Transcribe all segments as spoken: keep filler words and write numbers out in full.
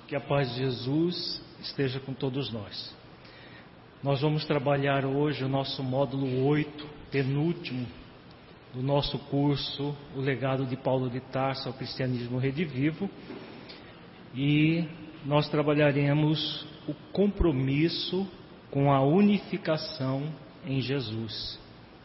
Que a paz de Jesus esteja com todos nós. Nós vamos trabalhar hoje o nosso módulo oito, penúltimo, do nosso curso, O Legado de Paulo de Tarso ao Cristianismo Redivivo. E nós trabalharemos o compromisso com a unificação em Jesus.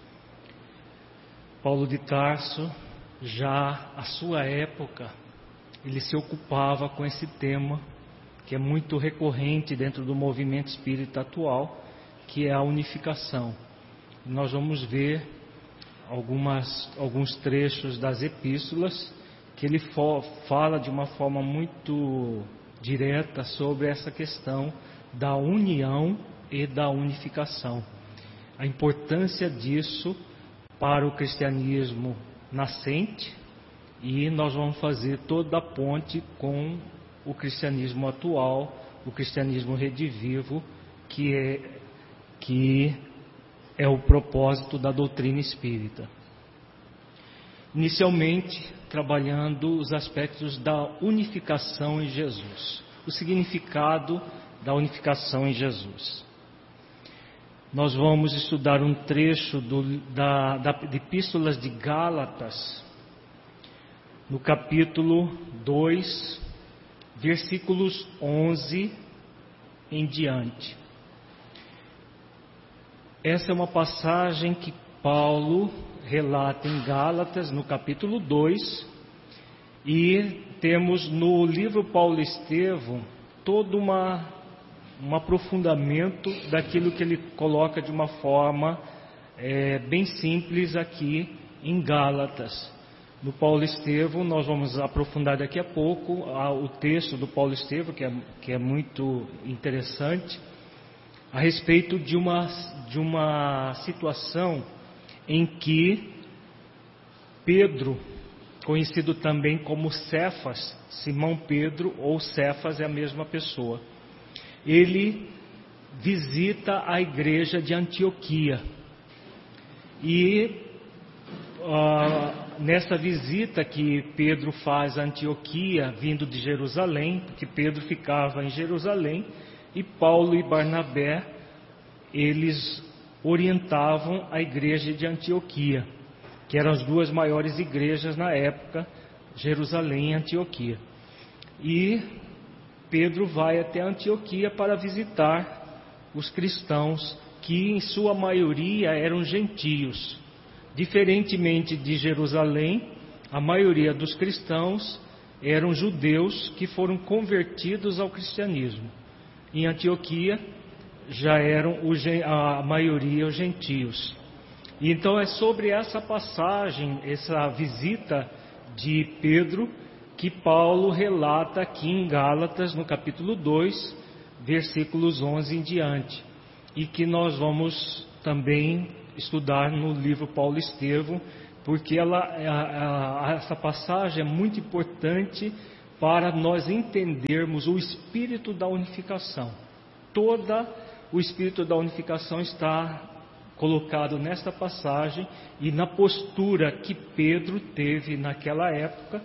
Paulo de Tarso, já à sua época, ele se ocupava com esse tema, que é muito recorrente dentro do movimento espírita atual, que é a unificação. Nós vamos ver algumas, alguns trechos das epístolas que ele fala de uma forma muito direta sobre essa questão da união e da unificação. A importância disso para o cristianismo nascente, e nós vamos fazer toda a ponte com o cristianismo atual, o cristianismo redivivo, que é, que é o propósito da doutrina espírita. Inicialmente, trabalhando os aspectos da unificação em Jesus, o significado da unificação em Jesus. Nós vamos estudar um trecho do, da, da, de Epístolas de Gálatas, no capítulo dois, versículos onze em diante. Essa é uma passagem que Paulo relata em Gálatas, no capítulo dois, e temos no livro Paulo Estevão todo uma, um aprofundamento daquilo que ele coloca de uma forma é, bem simples aqui em Gálatas. No Paulo Estevão, nós vamos aprofundar daqui a pouco o texto do Paulo Estevão, que é, que é muito interessante, a respeito de uma, de uma situação em que Pedro, conhecido também como Cefas, Simão Pedro ou Cefas é a mesma pessoa, ele visita a igreja de Antioquia. E uh, nessa visita que Pedro faz a Antioquia, vindo de Jerusalém, porque Pedro ficava em Jerusalém, e Paulo e Barnabé, eles orientavam a igreja de Antioquia, que eram as duas maiores igrejas na época, Jerusalém e Antioquia. E Pedro vai até Antioquia para visitar os cristãos, que em sua maioria eram gentios. Diferentemente de Jerusalém, a maioria dos cristãos eram judeus que foram convertidos ao cristianismo. Em Antioquia já eram a maioria os gentios. E então é sobre essa passagem, essa visita de Pedro, que Paulo relata aqui em Gálatas, no capítulo dois, versículos onze em diante, e que nós vamos também estudar no livro Paulo Estevão, porque ela, a, a, essa passagem é muito importante para nós entendermos o espírito da unificação. Todo o espírito da unificação está colocado nesta passagem e na postura que Pedro teve naquela época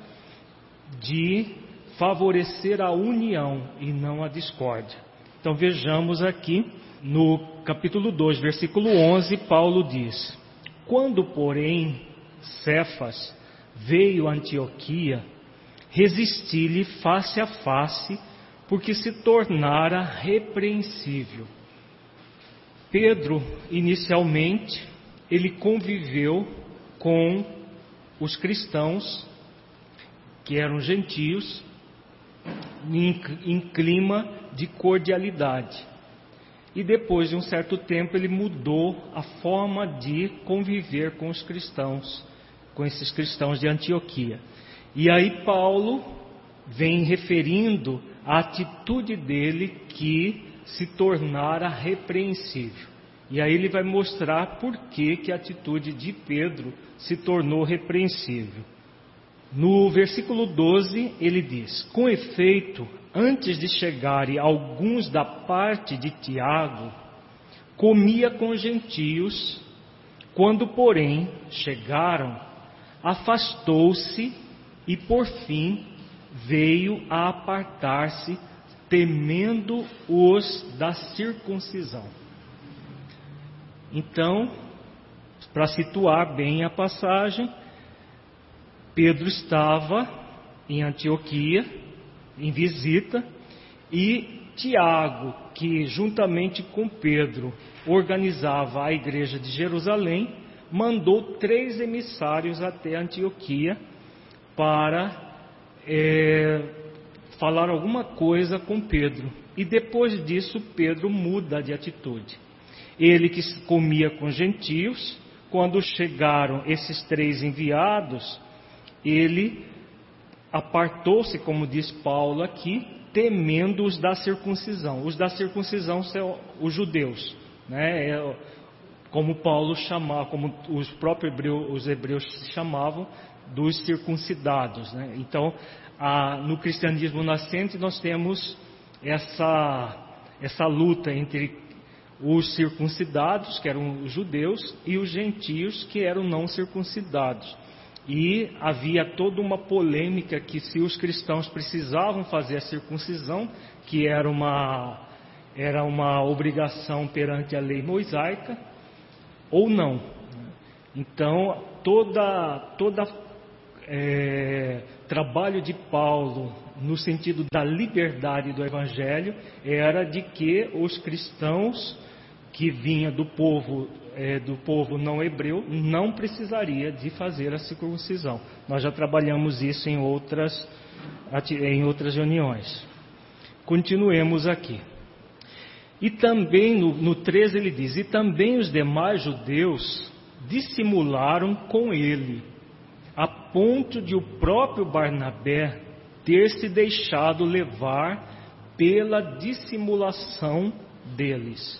de favorecer a união e não a discórdia. Então vejamos aqui no capítulo dois, versículo onze, Paulo diz: quando, porém, Cefas veio a Antioquia, resisti-lhe face a face, porque se tornara repreensível. Pedro, inicialmente, ele conviveu com os cristãos, que eram gentios, em, em clima de cordialidade. E depois de um certo tempo ele mudou a forma de conviver com os cristãos, com esses cristãos de Antioquia. E aí Paulo vem referindo a atitude dele que se tornara repreensível. E aí ele vai mostrar por que, que a atitude de Pedro se tornou repreensível. No versículo doze ele diz: com efeito, antes de chegarem alguns da parte de Tiago, comia com gentios. Quando, porém, chegaram, afastou-se e, por fim, veio a apartar-se, temendo os da circuncisão. Então, para situar bem a passagem, Pedro estava em Antioquia, em visita, e Tiago, que juntamente com Pedro organizava a igreja de Jerusalém, mandou três emissários até Antioquia para é, falar alguma coisa com Pedro. E depois disso, Pedro muda de atitude. Ele que comia com gentios, quando chegaram esses três enviados, ele apartou-se, como diz Paulo aqui, temendo os da circuncisão. Os da circuncisão são os judeus, né? É, como Paulo chamava, como os próprios hebreus, os hebreus chamavam, dos circuncidados, né? Então, a, no cristianismo nascente nós temos essa, essa luta entre os circuncidados, que eram os judeus, e os gentios, que eram não circuncidados. E havia toda uma polêmica que se os cristãos precisavam fazer a circuncisão, que era uma, era uma obrigação perante a lei mosaica, ou não. Então, toda, toda é, trabalho de Paulo, no sentido da liberdade do Evangelho, era de que os cristãos que vinham do povo, é, do povo não hebreu, não precisaria de fazer a circuncisão. Nós já trabalhamos isso em outras, em outras reuniões. Continuemos aqui. E também, no, no treze ele diz, e também os demais judeus dissimularam com ele, a ponto de o próprio Barnabé ter se deixado levar pela dissimulação deles.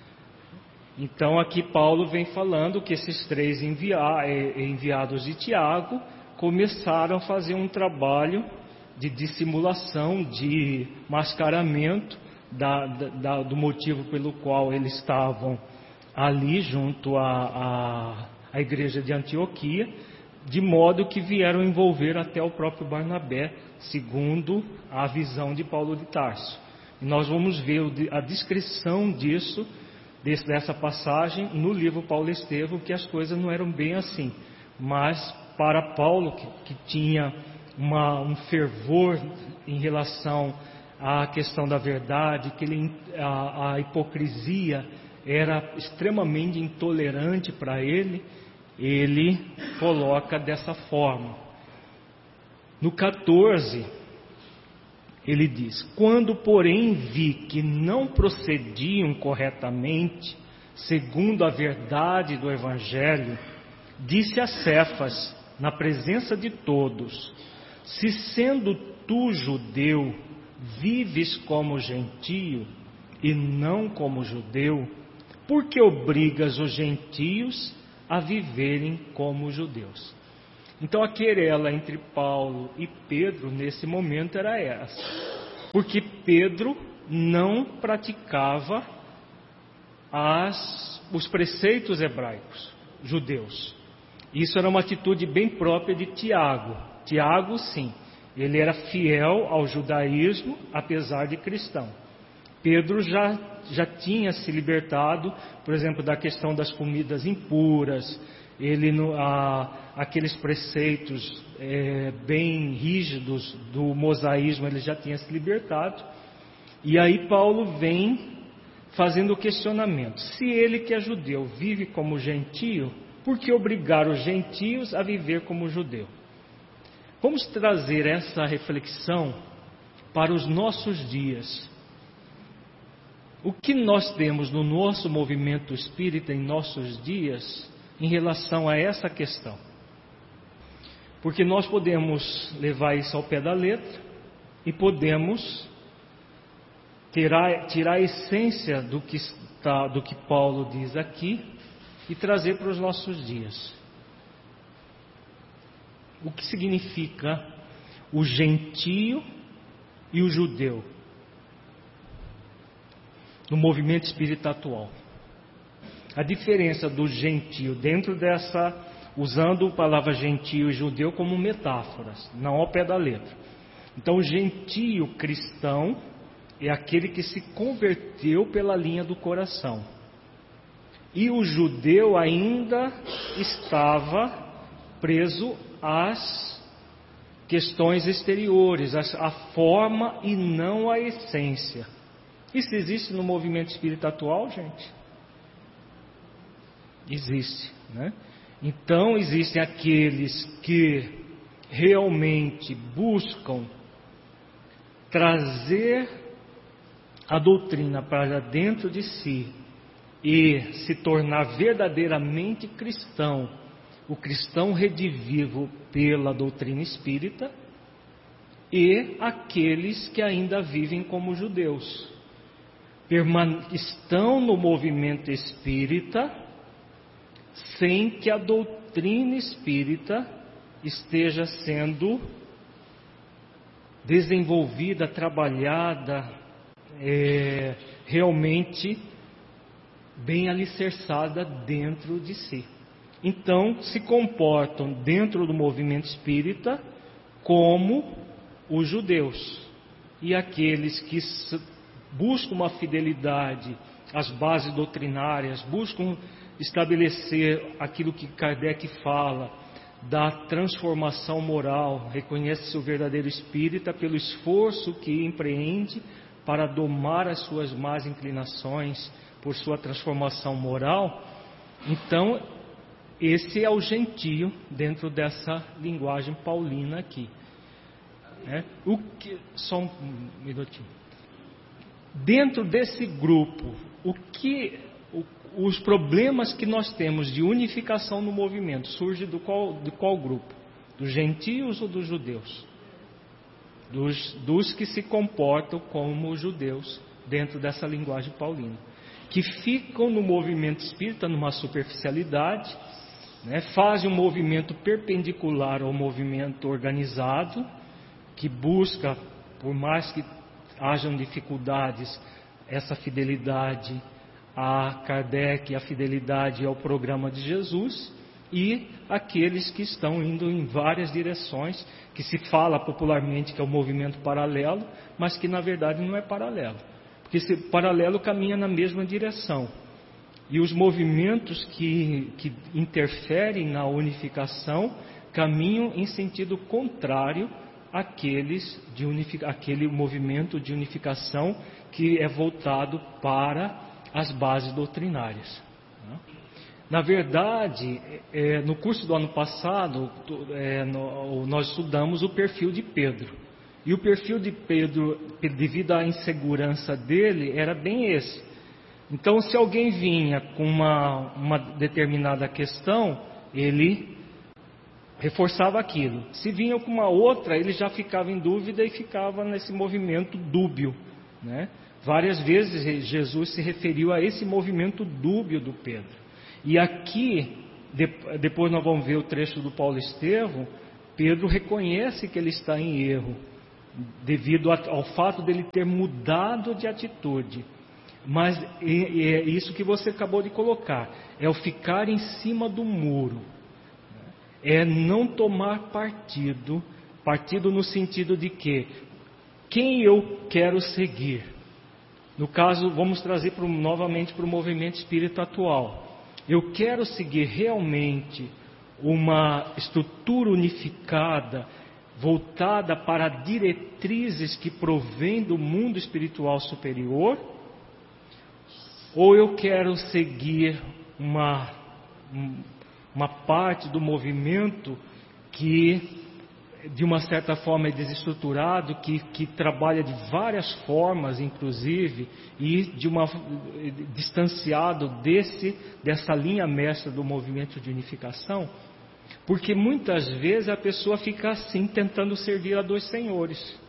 Então aqui Paulo vem falando que esses três envia, enviados de Tiago começaram a fazer um trabalho de dissimulação, de mascaramento da, da, do motivo pelo qual eles estavam ali junto à, à, à igreja de Antioquia, de modo que vieram envolver até o próprio Barnabé, segundo a visão de Paulo de Tarso. E nós vamos ver a descrição disso, dessa passagem, no livro Paulo Estevão, que as coisas não eram bem assim. Mas para Paulo, que, que tinha uma, um fervor em relação à questão da verdade, que ele, a, a hipocrisia era extremamente intolerante para ele, ele coloca dessa forma. No catorze, ele diz: quando, porém, vi que não procediam corretamente, segundo a verdade do Evangelho, disse a Cefas, na presença de todos: se sendo tu judeu, vives como gentio e não como judeu, por que obrigas os gentios a viverem como judeus? Então a querela entre Paulo e Pedro nesse momento era essa, porque Pedro não praticava as, os preceitos hebraicos, judeus. Isso era uma atitude bem própria de Tiago. Tiago, sim, ele era fiel ao judaísmo, apesar de cristão. Pedro já, já tinha se libertado, por exemplo, da questão das comidas impuras, ele, a, aqueles preceitos é, bem rígidos do mosaísmo, ele já tinha se libertado. E aí Paulo vem fazendo o questionamento: se ele que é judeu vive como gentio, por que obrigar os gentios a viver como judeu? Vamos trazer essa reflexão para os nossos dias. O que nós temos no nosso movimento espírita em nossos dias em relação a essa questão? Porque nós podemos levar isso ao pé da letra e podemos tirar, tirar a essência do que, está, do que Paulo diz aqui e trazer para os nossos dias. O que significa o gentio e o judeu no movimento espírita atual? A diferença do gentio dentro dessa, usando a palavra gentio e judeu como metáforas, não ao pé da letra. Então o gentio cristão é aquele que se converteu pela linha do coração. E o judeu ainda estava preso às questões exteriores, à forma e não à essência. Isso existe no movimento espírita atual, gente? Existe, né? Então existem aqueles que realmente buscam trazer a doutrina para dentro de si e se tornar verdadeiramente cristão, o cristão redivivo pela doutrina espírita, e aqueles que ainda vivem como judeus, estão no movimento espírita sem que a doutrina espírita esteja sendo desenvolvida, trabalhada, é, realmente bem alicerçada dentro de si. Então, se comportam dentro do movimento espírita como os judeus. E aqueles que buscam uma fidelidade às bases doutrinárias, buscam estabelecer aquilo que Kardec fala, da transformação moral, reconhece-se o verdadeiro espírita pelo esforço que empreende para domar as suas más inclinações, por sua transformação moral. Então, esse é o gentio dentro dessa linguagem paulina aqui. É, o que, só um minutinho. Dentro desse grupo, o que, o, os problemas que nós temos de unificação no movimento surge do qual, de qual grupo? Dos gentios ou dos judeus? Dos, dos que se comportam como judeus dentro dessa linguagem paulina, que ficam no movimento espírita numa superficialidade, né, fazem um movimento perpendicular ao movimento organizado, que busca, por mais que hajam dificuldades, essa fidelidade a Kardec, a fidelidade ao programa de Jesus, e aqueles que estão indo em várias direções, que se fala popularmente que é o movimento paralelo, mas que na verdade não é paralelo, porque esse paralelo caminha na mesma direção. E os movimentos que, que interferem na unificação caminham em sentido contrário àqueles de unific... àquele movimento de unificação que é voltado para as bases doutrinárias. Na verdade, é, no curso do ano passado, é, no, nós estudamos o perfil de Pedro. E o perfil de Pedro, devido à insegurança dele, era bem esse. Então, se alguém vinha com uma, uma determinada questão, ele reforçava aquilo. Se vinha com uma outra, ele já ficava em dúvida e ficava nesse movimento dúbio, né? Várias vezes Jesus se referiu a esse movimento dúbio do Pedro. E aqui, depois nós vamos ver o trecho do Paulo Estevão, Pedro reconhece que ele está em erro, devido ao fato dele ter mudado de atitude. Mas é isso que você acabou de colocar, é o ficar em cima do muro, é não tomar partido, partido no sentido de que, quem eu quero seguir? No caso, vamos trazer pro, novamente para o movimento espírita atual. Eu quero seguir realmente uma estrutura unificada, voltada para diretrizes que provêm do mundo espiritual superior, ou eu quero seguir uma, uma parte do movimento que, de uma certa forma, é desestruturado, que, que trabalha de várias formas, inclusive, e de uma, distanciado desse, dessa linha mestra do movimento de unificação, porque muitas vezes a pessoa fica assim, tentando servir a dois senhores.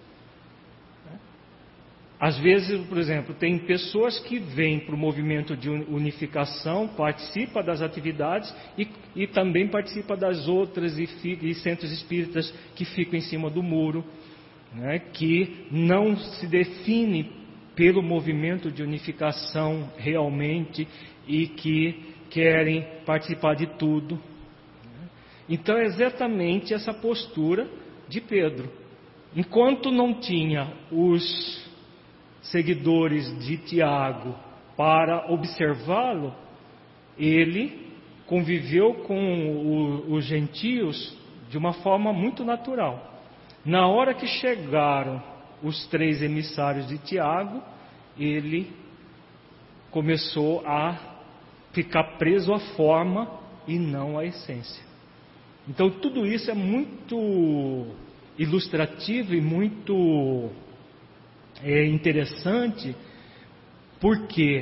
Às vezes, por exemplo, tem pessoas que vêm para o movimento de unificação, participam das atividades e, e também participam das outras e, e centros espíritas que ficam em cima do muro, né, que não se define pelo movimento de unificação realmente e que querem participar de tudo. Então é exatamente essa postura de Pedro. Enquanto não tinha os seguidores de Tiago para observá-lo, ele conviveu com o, os gentios de uma forma muito natural. Na hora que chegaram os três emissários de Tiago, ele começou a ficar preso à forma e não à essência. Então tudo isso é muito ilustrativo e muito é, interessante, porque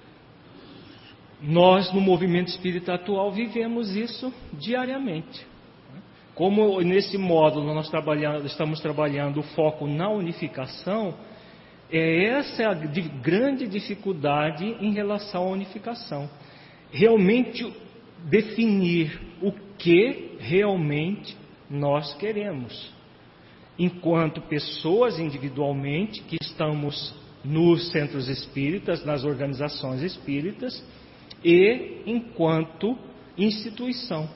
nós no movimento espírita atual vivemos isso diariamente. Como nesse módulo nós trabalhamos, estamos trabalhando o foco na unificação, é essa a grande dificuldade em relação à unificação. Realmente definir o que realmente nós queremos. Enquanto pessoas individualmente que estamos nos centros espíritas, nas organizações espíritas, e enquanto instituição.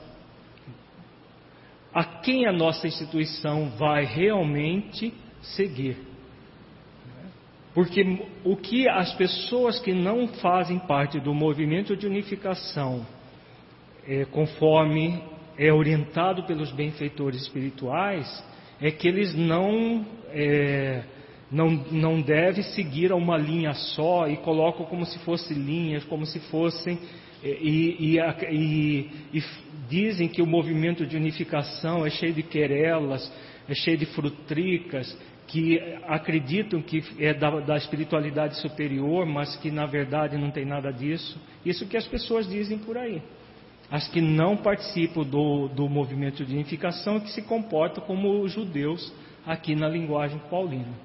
A quem a nossa instituição vai realmente seguir? Porque o que as pessoas que não fazem parte do movimento de unificação, é, conforme é orientado pelos benfeitores espirituais, é que eles não, é, não, não devem seguir a uma linha só e colocam como se fossem linhas, como se fossem... E, e, e, e dizem que o movimento de unificação é cheio de querelas, é cheio de frutricas, que acreditam que é da, da espiritualidade superior, mas que na verdade não tem nada disso. Isso que as pessoas dizem por aí. As que não participam do, do movimento de unificação, que se comportam como os judeus aqui na linguagem paulina.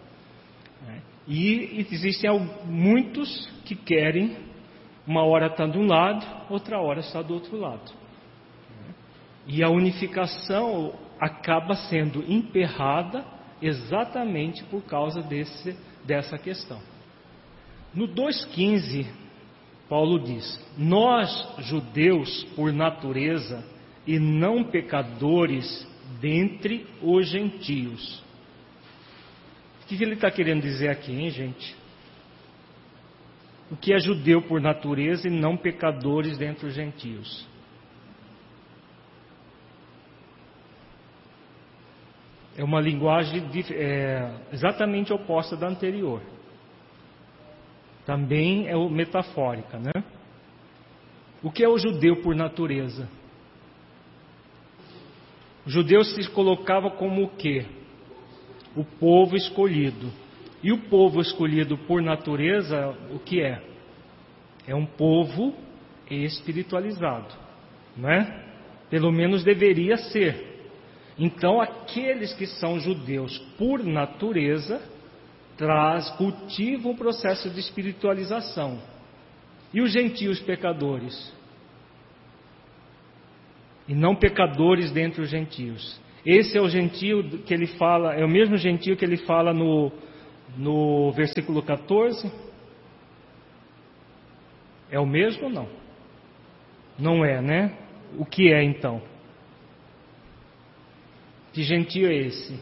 E existem muitos que querem... Uma hora está de um lado, outra hora está do outro lado. E a unificação acaba sendo emperrada exatamente por causa desse, dessa questão. No dois quinze, Paulo diz: nós, judeus por natureza e não pecadores dentre os gentios. O que ele está querendo dizer aqui, hein, gente? O que é judeu por natureza e não pecadores dentre os gentios? É uma linguagem é, exatamente oposta da anterior. Também é metafórica, né? O que é o judeu por natureza? O judeu se colocava como o quê? O povo escolhido. E o povo escolhido por natureza, o que é? É um povo espiritualizado, não é? Pelo menos deveria ser. Então, aqueles que são judeus por natureza, traz, cultivam o processo de espiritualização. E os gentios pecadores? E não pecadores dentre os gentios. Esse é o gentio que ele fala, é o mesmo gentio que ele fala no... No versículo catorze, é o mesmo ou não? Não é, né? O que é então? Que gentio é esse?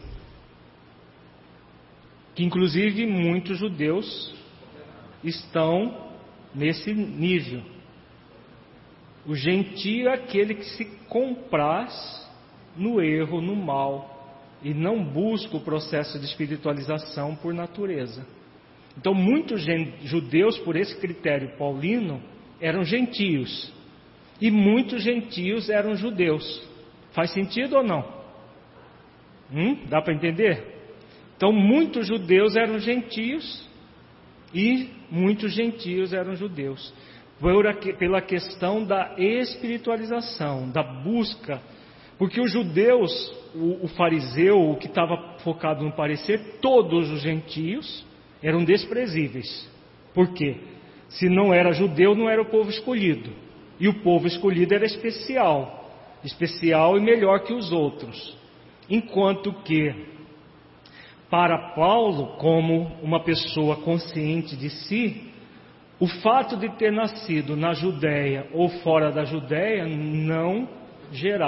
Que inclusive muitos judeus estão nesse nível. O gentio é aquele que se compraz no erro, no mal, e não busca o processo de espiritualização por natureza. Então muitos judeus, por esse critério paulino, eram gentios, e muitos gentios eram judeus. Faz sentido ou não? Hum? Dá para entender? Então muitos judeus eram gentios, e muitos gentios eram judeus, pela questão da espiritualização, da busca. Porque os judeus, o, o fariseu, o que estava focado no parecer, todos os gentios eram desprezíveis. Por quê? Se não era judeu, não era o povo escolhido. E o povo escolhido era especial. Especial e melhor que os outros. Enquanto que, para Paulo, como uma pessoa consciente de si, o fato de ter nascido na Judéia ou fora da Judéia não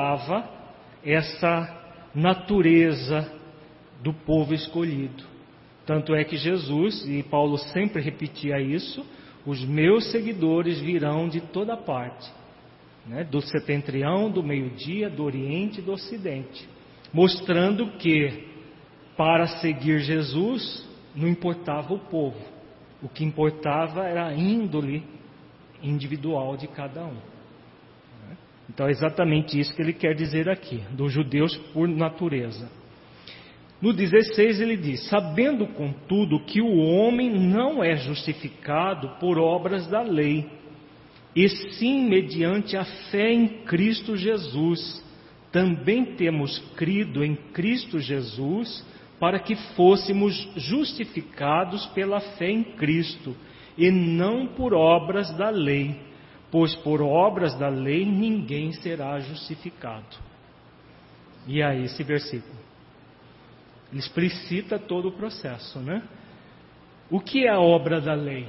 gerava essa natureza do povo escolhido. Tanto é que Jesus, e Paulo sempre repetia isso, os meus seguidores virão de toda parte, né? Do setentrião, do meio-dia, do oriente e do ocidente, mostrando que para seguir Jesus não importava o povo, o que importava era a índole individual de cada um. Então é exatamente isso que ele quer dizer aqui, dos judeus por natureza. No dezesseis ele diz: sabendo contudo que o homem não é justificado por obras da lei, e sim mediante a fé em Cristo Jesus. Também temos crido em Cristo Jesus para que fôssemos justificados pela fé em Cristo, e não por obras da lei, pois por obras da lei ninguém será justificado. E aí esse versículo ele explicita todo o processo, né? O que é a obra da lei?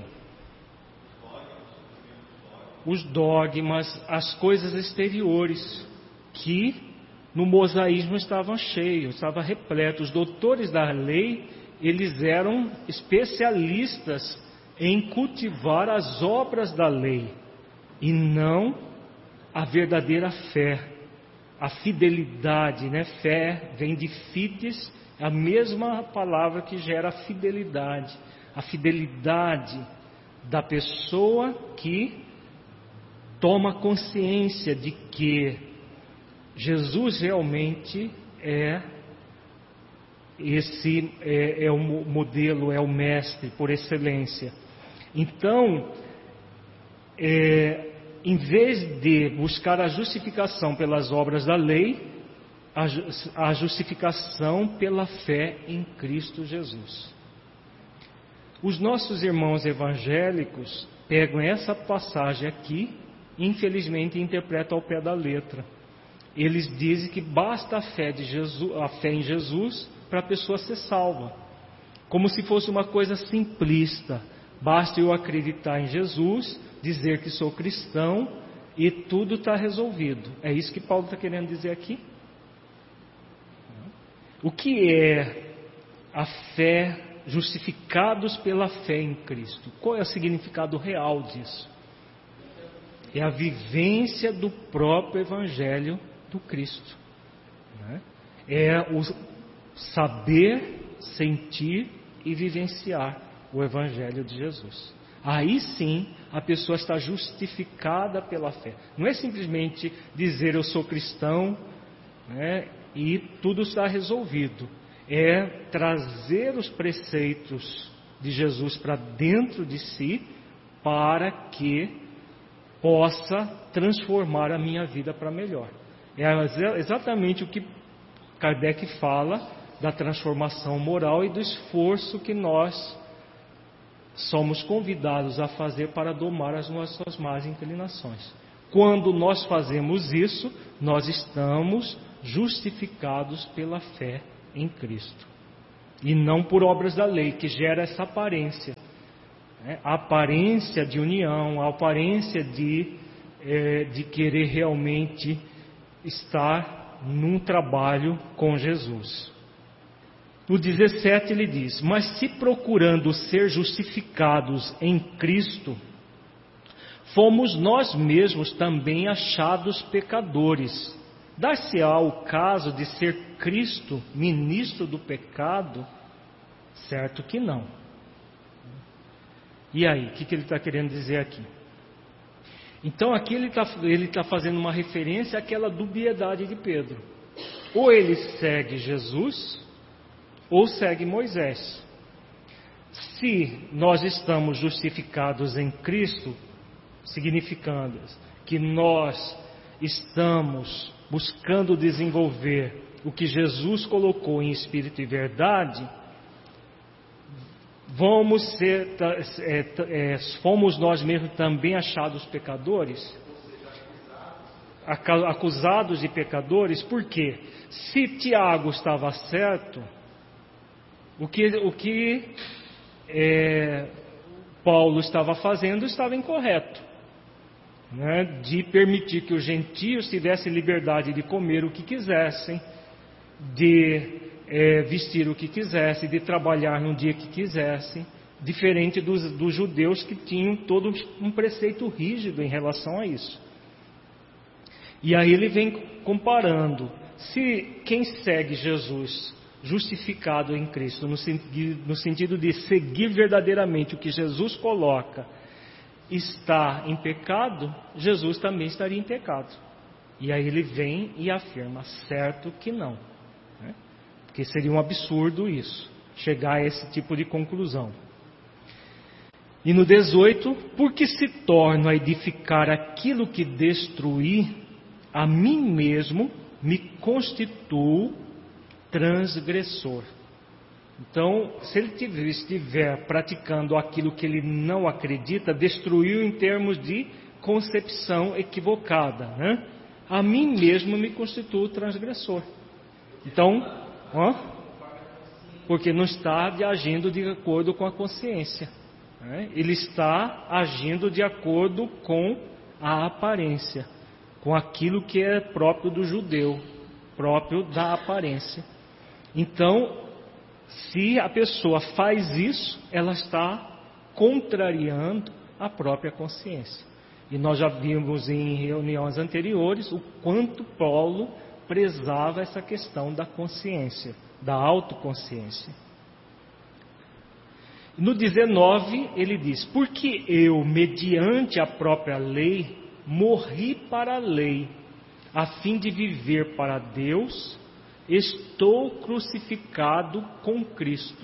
Os dogmas, as coisas exteriores, que no mosaísmo estavam cheios, estava repleto. Os doutores da lei, eles eram especialistas em cultivar as obras da lei, e não a verdadeira fé, a fidelidade, né? Fé vem de fides, a mesma palavra que gera fidelidade, a fidelidade da pessoa que toma consciência de que Jesus realmente é esse é, é o modelo, é o mestre por excelência. Então, é, em vez de buscar a justificação pelas obras da lei, a justificação pela fé em Cristo Jesus. Os nossos irmãos evangélicos pegam essa passagem aqui e infelizmente interpretam ao pé da letra. Eles dizem que basta a fé, de Jesus, a fé em Jesus para a pessoa ser salva, como se fosse uma coisa simplista. Basta eu acreditar em Jesus, dizer que sou cristão e tudo está resolvido. É isso que Paulo está querendo dizer aqui. O que é a fé, justificados pela fé em Cristo? Qual é o significado real disso? É a vivência do próprio Evangelho do Cristo, né? É o saber, sentir e vivenciar o Evangelho de Jesus. Aí sim a pessoa está justificada pela fé. Não é simplesmente dizer eu sou cristão, né, e tudo está resolvido. É trazer os preceitos de Jesus para dentro de si, para que possa transformar a minha vida para melhor. É exatamente o que Kardec fala da transformação moral e do esforço que nós somos convidados a fazer para domar as nossas más inclinações. Quando nós fazemos isso, nós estamos justificados pela fé em Cristo, e não por obras da lei, que gera essa aparência, né? A aparência de união, a aparência de, é, de querer realmente estar num trabalho com Jesus. No dezessete ele diz: mas se procurando ser justificados em Cristo, fomos nós mesmos também achados pecadores. Dar-se-á o caso de ser Cristo ministro do pecado? Certo que não. E aí, o que, que ele está querendo dizer aqui? Então aqui ele está ele tá fazendo uma referência àquela dubiedade de Pedro. Ou ele segue Jesus, ou segue Moisés. Se nós estamos justificados em Cristo, significando que nós estamos buscando desenvolver o que Jesus colocou em espírito e verdade, vamos ser, é, é, fomos nós mesmos também achados pecadores? Acusados de pecadores? Por quê? Se Tiago estava certo, o que, o que é, Paulo estava fazendo estava incorreto, né? De permitir que os gentios tivessem liberdade de comer o que quisessem, de é, vestir o que quisessem, de trabalhar no dia que quisessem, diferente dos, dos judeus que tinham todo um preceito rígido em relação a isso. E aí ele vem comparando, se quem segue Jesus, justificado em Cristo, no sentido, no sentido de seguir verdadeiramente o que Jesus coloca, está em pecado, Jesus também estaria em pecado. E aí ele vem e afirma, certo que não, né? Porque seria um absurdo isso, chegar a esse tipo de conclusão. E no dezoito, porque se torno a edificar aquilo que destruí, a mim mesmo me constituo transgressor. Então, se ele estiver praticando aquilo que ele não acredita, destruiu em termos de concepção equivocada, né? A mim mesmo me constituo transgressor. Então, ó, porque não está agindo de acordo com a consciência, né? Ele está agindo de acordo com a aparência, com aquilo que é próprio do judeu, próprio da aparência. Então, se a pessoa faz isso, ela está contrariando a própria consciência. E nós já vimos em reuniões anteriores o quanto Paulo prezava essa questão da consciência, da autoconsciência. No dezenove ele diz, porque eu, mediante a própria lei, morri para a lei, a fim de viver para Deus, estou crucificado com Cristo.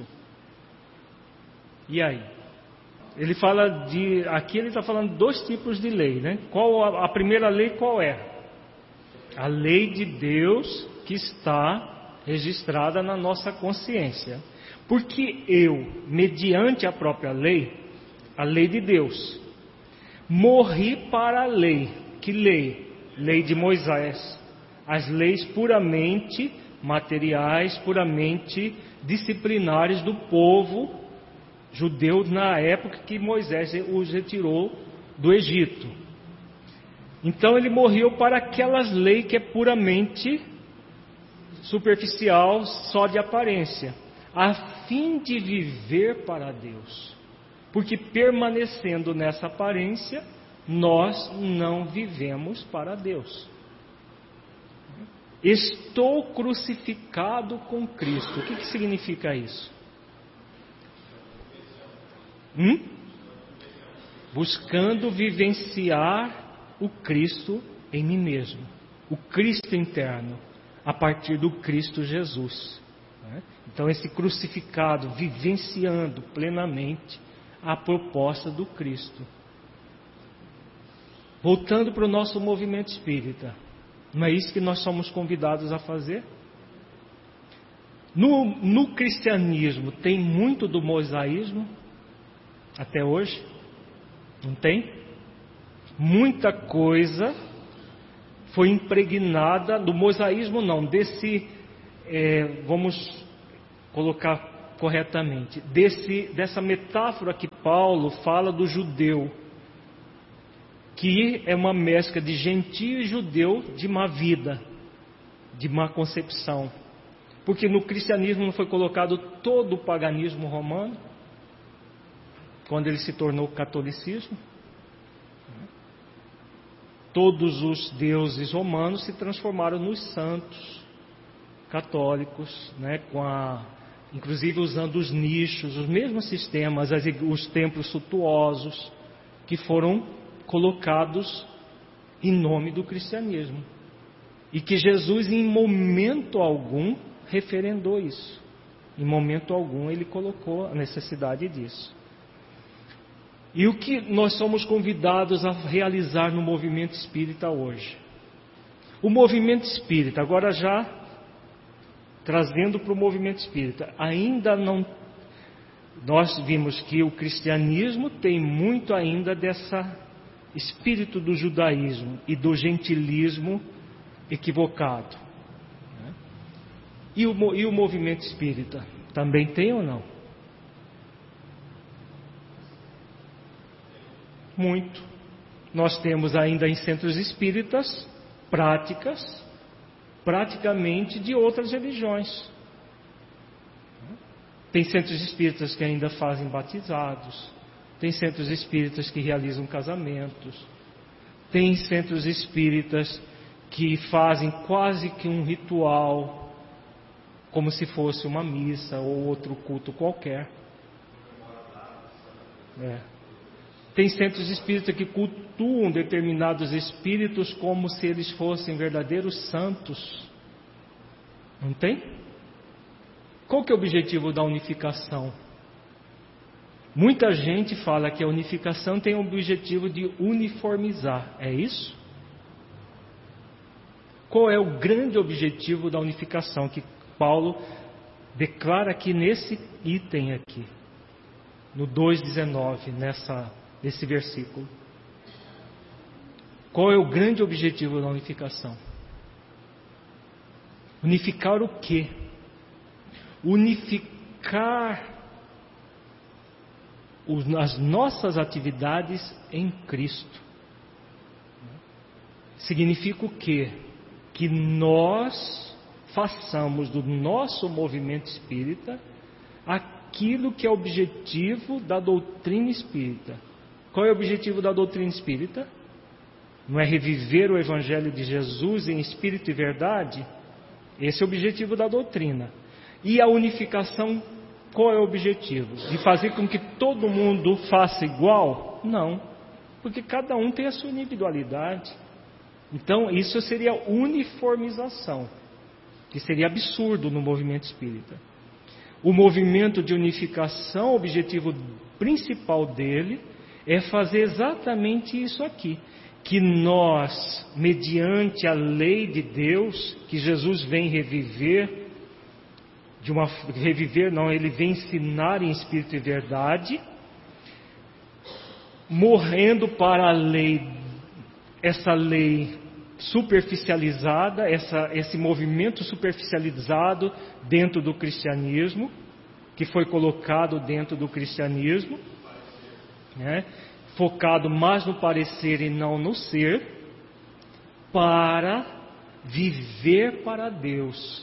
E aí? Ele fala de, aqui ele está falando de dois tipos de lei, né? Qual a, a primeira lei qual é? A lei de Deus que está registrada na nossa consciência. Porque eu, mediante a própria lei, a lei de Deus, morri para a lei. Que lei? Lei de Moisés. As leis puramente materiais, puramente disciplinares do povo judeu na época que Moisés os retirou do Egito. Então ele morreu para aquelas leis que é puramente superficial, só de aparência, a fim de viver para Deus. Porque permanecendo nessa aparência, nós não vivemos para Deus. Estou crucificado com Cristo. O que, que significa isso? Hum? Buscando vivenciar o Cristo em mim mesmo. O Cristo interno, a partir do Cristo Jesus. Então esse crucificado, vivenciando plenamente a proposta do Cristo. Voltando para o nosso movimento espírita. Não é isso que nós somos convidados a fazer? No, no cristianismo tem muito do mosaísmo até hoje? Não tem? Muita coisa foi impregnada do mosaísmo, não, desse, é, vamos colocar corretamente, desse, dessa metáfora que Paulo fala do judeu, que é uma mescla de gentio e judeu de má vida, de má concepção. Porque no cristianismo não foi colocado todo o paganismo romano, quando ele se tornou catolicismo. Todos os deuses romanos se transformaram nos santos católicos, né, com a, inclusive usando os nichos, os mesmos sistemas, as, os templos suntuosos, que foram colocados em nome do cristianismo. E que Jesus em momento algum referendou isso. Em momento algum ele colocou a necessidade disso. E o que nós somos convidados a realizar no movimento espírita hoje? O movimento espírita, agora já trazendo para o movimento espírita, ainda não... Nós vimos que o cristianismo tem muito ainda dessa espírito do judaísmo e do gentilismo equivocado. E o, e o movimento espírita também tem ou não? Muito. Nós temos ainda em centros espíritas práticas, praticamente de outras religiões. Tem centros espíritas que ainda fazem batizados. Tem centros espíritas que realizam casamentos. Tem centros espíritas que fazem quase que um ritual, como se fosse uma missa ou outro culto qualquer. É. Tem centros espíritas que cultuam determinados espíritos como se eles fossem verdadeiros santos. Não tem? Qual que é o objetivo da unificação? Muita gente fala que a unificação tem o objetivo de uniformizar. É isso? Qual é o grande objetivo da unificação que Paulo declara aqui nesse item aqui, no dois dezenove, nessa, nesse versículo? Qual é o grande objetivo da unificação? Unificar o quê? Unificar as nossas atividades em Cristo. Significa o quê? Que nós façamos do nosso movimento espírita aquilo que é objetivo da doutrina espírita. Qual é o objetivo da doutrina espírita? Não é reviver o Evangelho de Jesus em espírito e verdade? Esse é o objetivo da doutrina. E a unificação, qual é o objetivo? De fazer com que todo mundo faça igual? Não, porque cada um tem a sua individualidade. Então isso seria uniformização, que seria absurdo no movimento espírita. O movimento de unificação, o objetivo principal dele é fazer exatamente isso aqui, que nós, mediante a lei de Deus, que Jesus vem reviver, de uma reviver não, ele vem ensinar em espírito e verdade, morrendo para a lei, essa lei superficializada, essa, esse movimento superficializado dentro do cristianismo, que foi colocado dentro do cristianismo, né, focado mais no parecer e não no ser, para viver para Deus,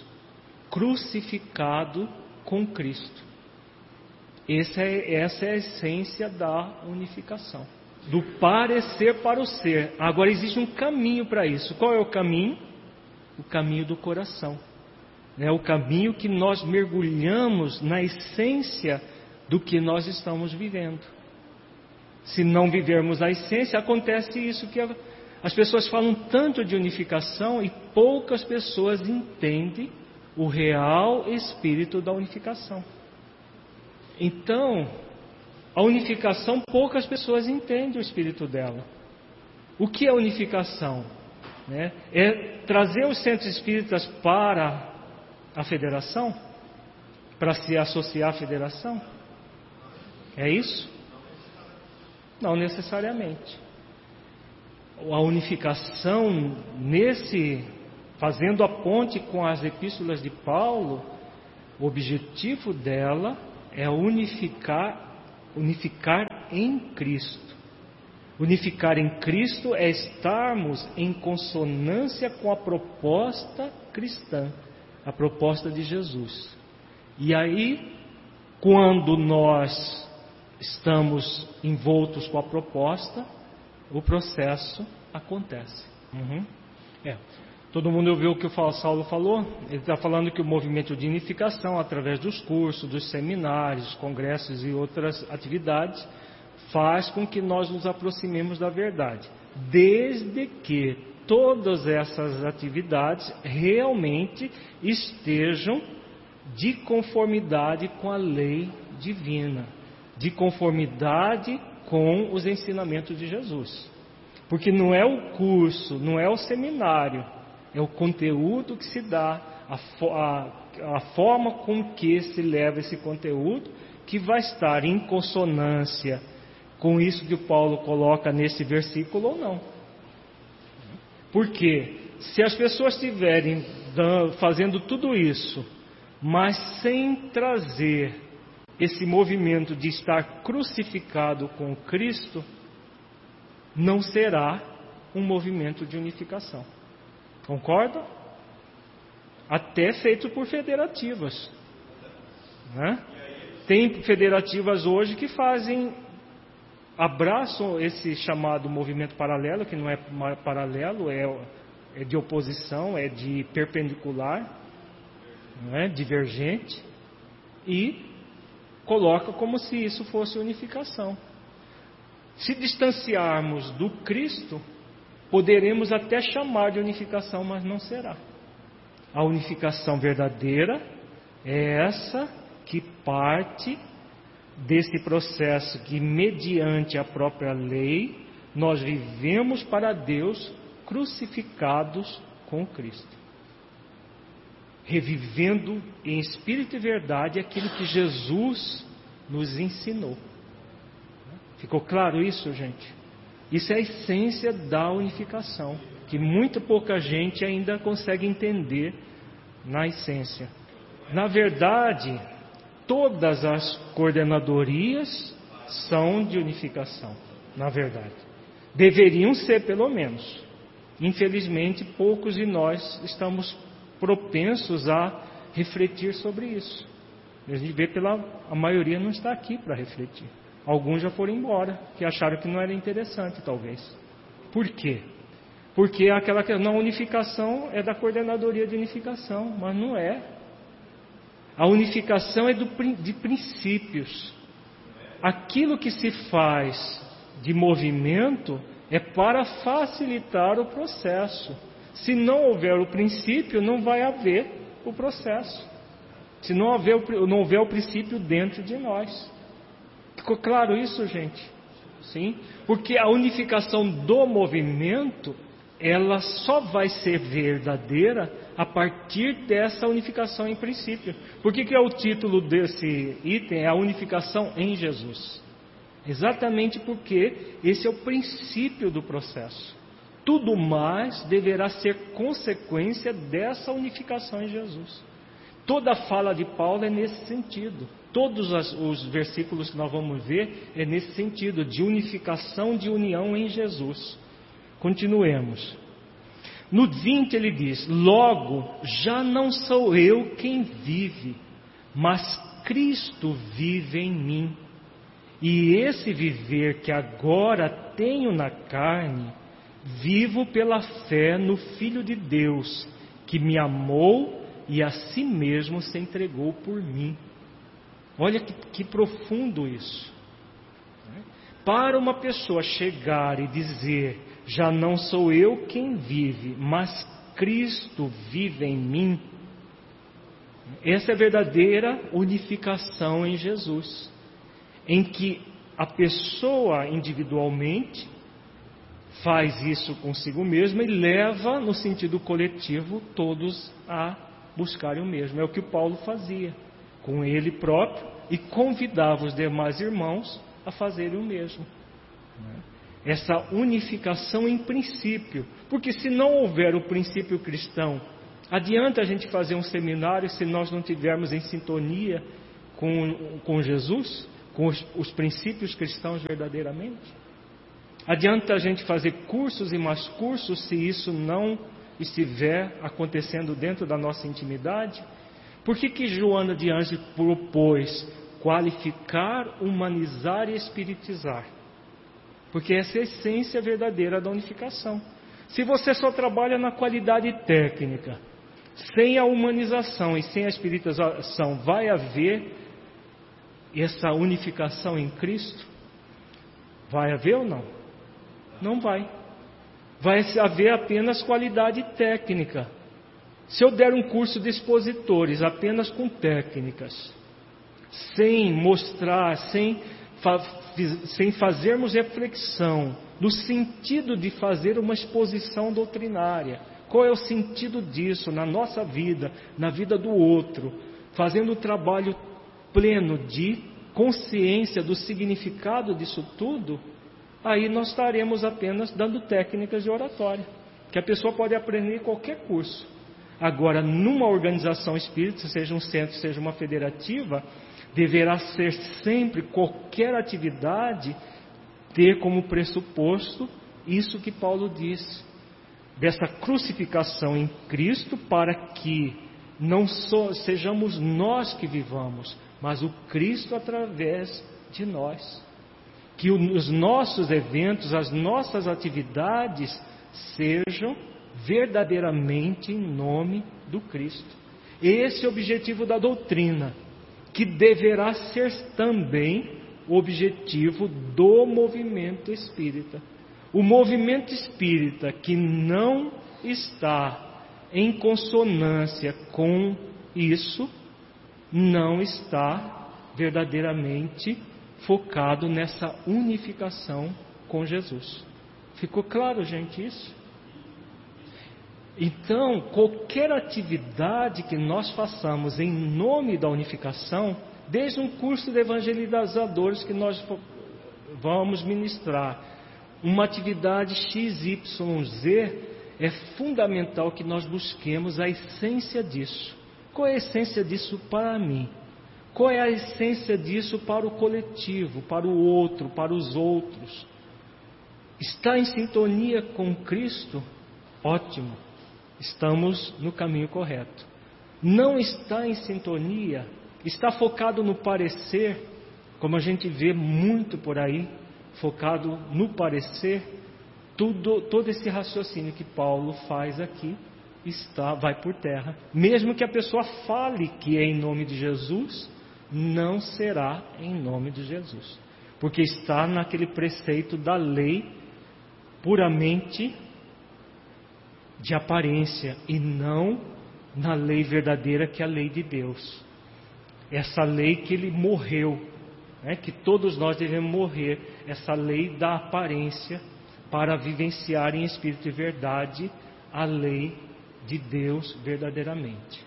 crucificado com Cristo. Essa é, essa é a essência da unificação. Do parecer para o ser. Agora existe um caminho para isso. Qual é o caminho? O caminho do coração. É o caminho que nós mergulhamos na essência do que nós estamos vivendo. Se não vivermos a essência, acontece isso que as pessoas falam tanto de unificação e poucas pessoas entendem o real espírito da unificação. Então, a unificação, poucas pessoas entendem o espírito dela. O que é unificação? Né? É trazer os centros espíritas para a federação? Para se associar à federação? É isso? Não necessariamente. A unificação, nesse, fazendo a ponte com as epístolas de Paulo, o objetivo dela é unificar Unificar em Cristo. Unificar em Cristo é estarmos em consonância com a proposta cristã, a proposta de Jesus. E aí, quando nós estamos envoltos com a proposta, o processo acontece. Uhum. É. Todo mundo ouviu o que o Saulo falou? Ele está falando que o movimento de unificação, através dos cursos, dos seminários, congressos e outras atividades, faz com que nós nos aproximemos da verdade, desde que todas essas atividades realmente estejam de conformidade com a lei divina, de conformidade com os ensinamentos de Jesus. Porque não é o curso, não é o seminário, é o conteúdo que se dá, a, a, a forma com que se leva esse conteúdo, que vai estar em consonância com isso que o Paulo coloca nesse versículo ou não. Porque se as pessoas estiverem fazendo tudo isso, mas sem trazer esse movimento de estar crucificado com Cristo, não será um movimento de unificação. Concorda? Até feito por federativas, né? Tem federativas hoje que fazem, abraçam esse chamado movimento paralelo, que não é paralelo, é, é de oposição, é de perpendicular, não é? Divergente, e coloca como se isso fosse unificação. Se distanciarmos do Cristo, poderemos até chamar de unificação, mas não será. A unificação verdadeira é essa que parte desse processo que, mediante a própria lei, nós vivemos para Deus crucificados com Cristo, revivendo em espírito e verdade aquilo que Jesus nos ensinou. Ficou claro isso, gente? Isso é a essência da unificação, que muito pouca gente ainda consegue entender na essência. Na verdade, todas as coordenadorias são de unificação, na verdade. Deveriam ser, pelo menos. Infelizmente, poucos de nós estamos propensos a refletir sobre isso. A gente vê pela a maioria não está aqui para refletir. Alguns já foram embora, que acharam que não era interessante, talvez. Por quê? Porque aquela que não, a unificação é da coordenadoria de unificação, mas não é. A unificação é do, de princípios. Aquilo que se faz de movimento é para facilitar o processo. Se não houver o princípio, não vai haver o processo. Se não houver, não houver o princípio dentro de nós. Ficou claro isso, gente? Sim? Porque a unificação do movimento, ela só vai ser verdadeira a partir dessa unificação em princípio. Por que que é o título desse item? É a unificação em Jesus. Exatamente porque esse é o princípio do processo. Tudo mais deverá ser consequência dessa unificação em Jesus. Toda a fala de Paulo é nesse sentido. Todos os versículos que nós vamos ver é nesse sentido, de unificação, de união em Jesus. Continuemos. No vinte ele diz: logo, já não sou eu quem vive, mas Cristo vive em mim. E esse viver que agora tenho na carne, vivo pela fé no Filho de Deus, que me amou e a si mesmo se entregou por mim. Olha que, que profundo isso. Para uma pessoa chegar e dizer: já não sou eu quem vive, mas Cristo vive em mim, essa é a verdadeira unificação em Jesus, em que a pessoa individualmente faz isso consigo mesma e leva no sentido coletivo todos a buscarem o mesmo. É o que o Paulo fazia com ele próprio e convidava os demais irmãos a fazerem o mesmo. Essa unificação em princípio, porque se não houver o princípio cristão, adianta a gente fazer um seminário se nós não tivermos em sintonia com, com Jesus, com os, os princípios cristãos verdadeiramente? Adianta a gente fazer cursos e mais cursos se isso não estiver acontecendo dentro da nossa intimidade? Por que que Joana de Ângeles propôs qualificar, humanizar e espiritizar? Porque essa é a essência verdadeira da unificação. Se você só trabalha na qualidade técnica, sem a humanização e sem a espiritização, vai haver essa unificação em Cristo? Vai haver ou não? Não vai. Vai haver apenas qualidade técnica. Se eu der um curso de expositores apenas com técnicas, sem mostrar, sem, fa sem fazermos reflexão no sentido de fazer uma exposição doutrinária, qual é o sentido disso na nossa vida, na vida do outro, fazendo um trabalho pleno de consciência do significado disso tudo, aí nós estaremos apenas dando técnicas de oratória, que a pessoa pode aprender em qualquer curso. Agora, numa organização espírita, seja um centro, seja uma federativa, deverá ser sempre, qualquer atividade, ter como pressuposto isso que Paulo diz, dessa crucificação em Cristo, para que não só sejamos nós que vivamos, mas o Cristo através de nós. Que os nossos eventos, as nossas atividades sejam verdadeiramente em nome do Cristo. Esse é o objetivo da doutrina, que deverá ser também o objetivo do movimento espírita. O movimento espírita que não está em consonância com isso, não está verdadeiramente focado nessa unificação com Jesus. Ficou claro, gente, isso? Então, qualquer atividade que nós façamos em nome da unificação, desde um curso de evangelizadores que nós vamos ministrar, uma atividade X Y Z, é fundamental que nós busquemos a essência disso. Qual é a essência disso para mim? Qual é a essência disso para o coletivo, para o outro, para os outros? Está em sintonia com Cristo? Ótimo, estamos no caminho correto. Não está em sintonia, está focado no parecer, como a gente vê muito por aí, focado no parecer, tudo, todo esse raciocínio que Paulo faz aqui está, vai por terra. Mesmo que a pessoa fale que é em nome de Jesus, não será em nome de Jesus, porque está naquele preceito da lei puramente de aparência e não na lei verdadeira, que é a lei de Deus. Essa lei que ele morreu, né, que todos nós devemos morrer, essa lei da aparência, para vivenciar em espírito e verdade a lei de Deus verdadeiramente.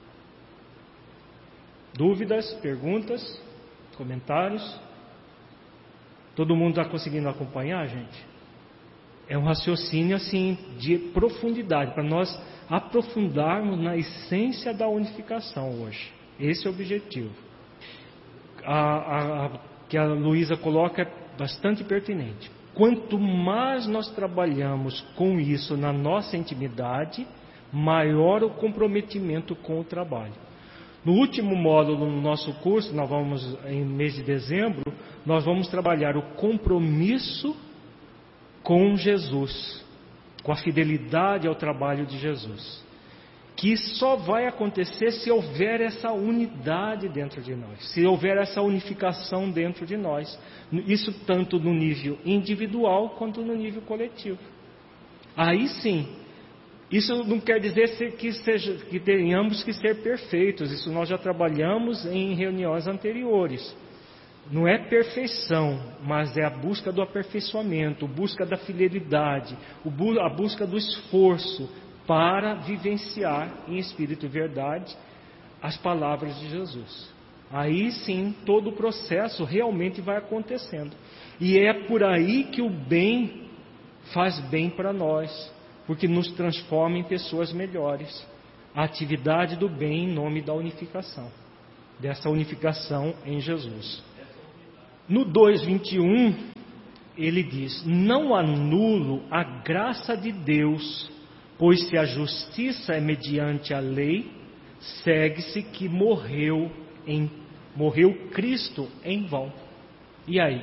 Dúvidas, perguntas, comentários? Todo mundo está conseguindo acompanhar, gente? É um raciocínio assim de profundidade, para nós aprofundarmos na essência da unificação hoje. Esse é o objetivo. A, a, a que a Luísa coloca é bastante pertinente. Quanto mais nós trabalhamos com isso na nossa intimidade, maior o comprometimento com o trabalho. No último módulo do nosso curso, nós vamos, em mês de dezembro, nós vamos trabalhar o compromisso com Jesus, com a fidelidade ao trabalho de Jesus, que só vai acontecer se houver essa unidade dentro de nós, se houver essa unificação dentro de nós, isso tanto no nível individual quanto no nível coletivo. Aí sim, isso não quer dizer que, seja, que tenhamos que ser perfeitos, isso nós já trabalhamos em reuniões anteriores. Não é perfeição, mas é a busca do aperfeiçoamento, a busca da fidelidade, a busca do esforço para vivenciar em espírito e verdade as palavras de Jesus. Aí sim, todo o processo realmente vai acontecendo. E é por aí que o bem faz bem para nós, porque nos transforma em pessoas melhores. A atividade do bem em nome da unificação, dessa unificação em Jesus. No dois, vinte e um, ele diz: não anulo a graça de Deus, pois se a justiça é mediante a lei, segue-se que morreu, em, morreu Cristo em vão. E aí?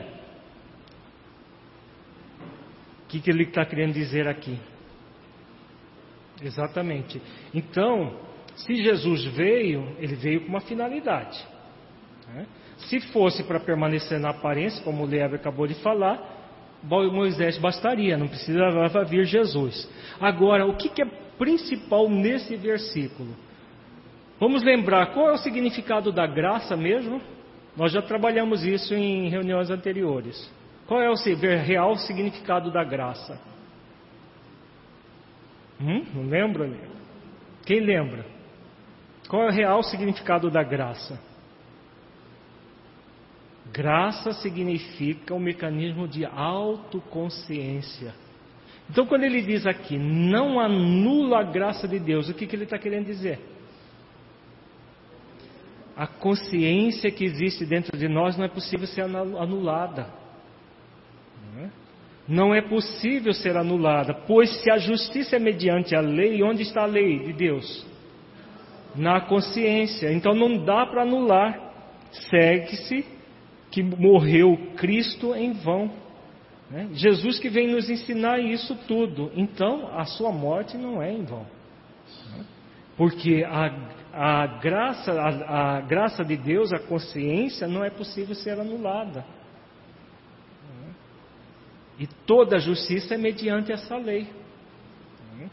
O que, que ele está querendo dizer aqui? Exatamente. Então, se Jesus veio, ele veio com uma finalidade, né? Se fosse para permanecer na aparência, como o Leandro acabou de falar, Moisés bastaria, não precisava vir Jesus. Agora, o que, que é principal nesse versículo? Vamos lembrar, qual é o significado da graça mesmo? Nós já trabalhamos isso em reuniões anteriores. Qual é o real significado da graça? Hum? Não lembra? Quem lembra? Qual é o real significado da graça? Graça significa um mecanismo de autoconsciência. Então, quando ele diz aqui, não anula a graça de Deus, o que, que ele está querendo dizer? A consciência que existe dentro de nós não é possível ser anulada. Não é possível ser anulada, pois se a justiça é mediante a lei, onde está a lei de Deus? Na consciência. Então não dá para anular. segue-se que morreu Cristo em vão. Né? Jesus que vem nos ensinar isso tudo. Então, a sua morte não é em vão. Né? Porque a, a, graça, a, a graça de Deus, a consciência, não é possível ser anulada. Né? E toda a justiça é mediante essa lei. Né?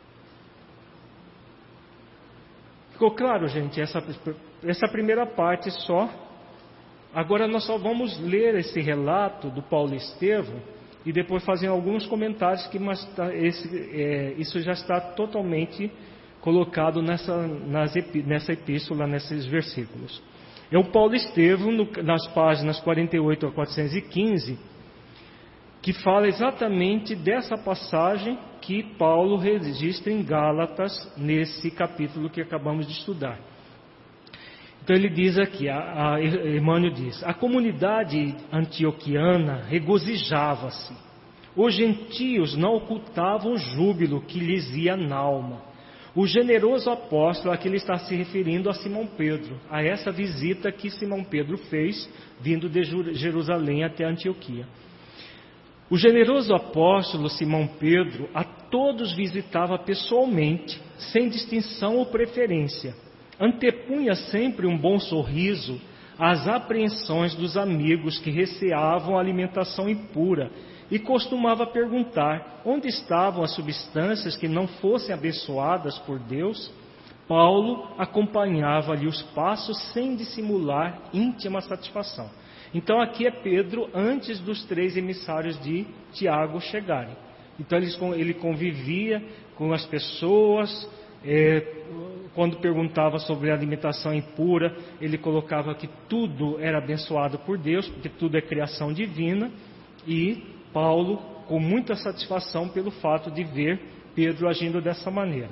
Ficou claro, gente, essa, essa primeira parte só. Agora nós só vamos ler esse relato do Paulo Estevão e depois fazer alguns comentários que mas, esse, é, isso já está totalmente colocado nessa, nas, nessa epístola, nesses versículos. É o Paulo Estevão, no, nas páginas quarenta e oito a quatrocentos e quinze, que fala exatamente dessa passagem que Paulo registra em Gálatas, nesse capítulo que acabamos de estudar. Então ele diz aqui, a, a, Emmanuel diz: a comunidade antioquiana regozijava-se. Os gentios não ocultavam o júbilo que lhes ia na alma. O generoso apóstolo, a que ele está se referindo a Simão Pedro, a essa visita que Simão Pedro fez, vindo de Jerusalém até Antioquia. O generoso apóstolo Simão Pedro a todos visitava pessoalmente, sem distinção ou preferência. Antepunha sempre um bom sorriso às apreensões dos amigos que receavam a alimentação impura e costumava perguntar onde estavam as substâncias que não fossem abençoadas por Deus. Paulo acompanhava-lhe os passos sem dissimular íntima satisfação. Então aqui é Pedro antes dos três emissários de Tiago chegarem. Então ele convivia com as pessoas. É, quando perguntava sobre a alimentação impura, ele colocava que tudo era abençoado por Deus, porque tudo é criação divina, e Paulo, com muita satisfação pelo fato de ver Pedro agindo dessa maneira.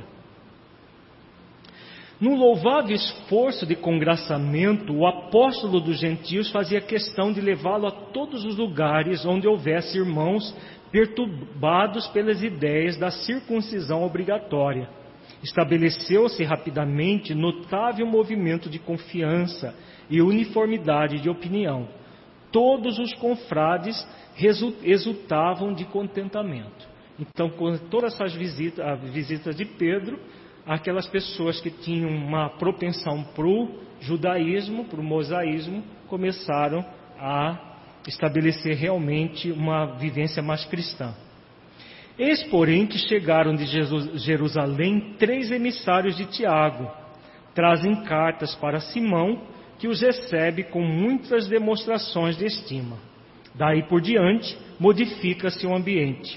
No louvável esforço de congraçamento, o apóstolo dos gentios fazia questão de levá-lo a todos os lugares onde houvesse irmãos perturbados pelas ideias da circuncisão obrigatória. Estabeleceu-se rapidamente notável movimento de confiança e uniformidade de opinião. Todos os confrades exultavam de contentamento. Então, com todas essas visitas, as visitas de Pedro, aquelas pessoas que tinham uma propensão para o judaísmo, para o mosaísmo, começaram a estabelecer realmente uma vivência mais cristã. Eis, porém, que chegaram de Jerusalém três emissários de Tiago. Trazem cartas para Simão, que os recebe com muitas demonstrações de estima. Daí por diante, modifica-se o ambiente.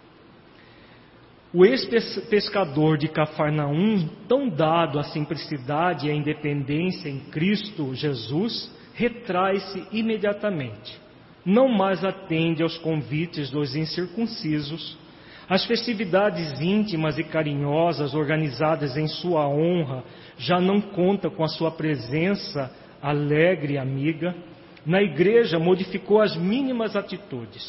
O ex-pescador de Cafarnaum, tão dado à simplicidade e à independência em Cristo Jesus, retrai-se imediatamente. Não mais atende aos convites dos incircuncisos. As festividades íntimas e carinhosas organizadas em sua honra já não contam com a sua presença alegre e amiga. Na igreja modificou as mínimas atitudes.